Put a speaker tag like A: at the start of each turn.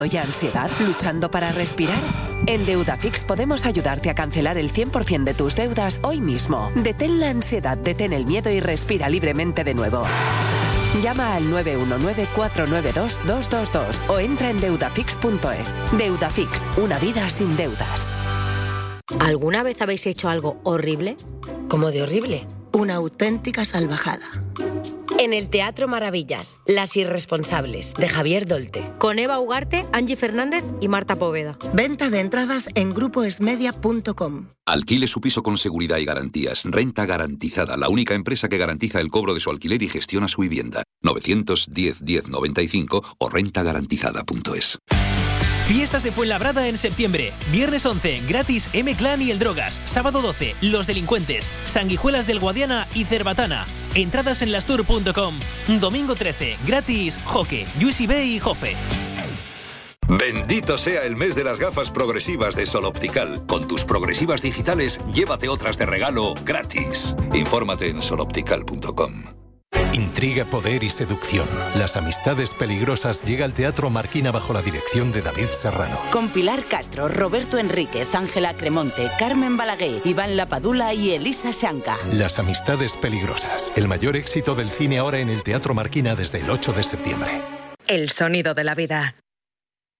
A: ¿Y ansiedad luchando para respirar? En Deudafix podemos ayudarte a cancelar el 100% de tus deudas hoy mismo. Detén la ansiedad, detén el miedo y respira libremente de nuevo. Llama al 919-492-222 o entra en deudafix.es. Deudafix, una vida sin deudas.
B: ¿Alguna vez habéis hecho algo horrible?
C: ¿Cómo de horrible? Una auténtica salvajada.
B: En el Teatro Maravillas, Las Irresponsables, de Javier Dolte. Con Eva Ugarte, Angie Fernández y Marta Poveda.
C: Venta de entradas en grupoesmedia.com.
D: Alquile su piso con seguridad y garantías. Renta Garantizada, la única empresa que garantiza el cobro de su alquiler y gestiona su vivienda. 910-1095 o rentagarantizada.es.
E: Fiestas de Fuenlabrada en septiembre. Viernes 11, gratis M-Clan y El Drogas. Sábado 12, Los Delincuentes, Sanguijuelas del Guadiana y Cerbatana. Entradas en lastour.com. Domingo 13, gratis Joque, USB y Jofe.
F: Bendito sea el mes de las gafas progresivas de Sol Optical. Con tus progresivas digitales, llévate otras de regalo gratis. Infórmate en soloptical.com.
G: Intriga, poder y seducción. Las amistades peligrosas llega al Teatro Marquina bajo la dirección de David Serrano.
H: Con Pilar Castro, Roberto Enríquez, Ángela Cremonte, Carmen Balaguer, Iván Lapadula y Elisa Shanka.
G: Las amistades peligrosas. El mayor éxito del cine ahora en el Teatro Marquina desde el 8 de septiembre.
I: El sonido de la vida.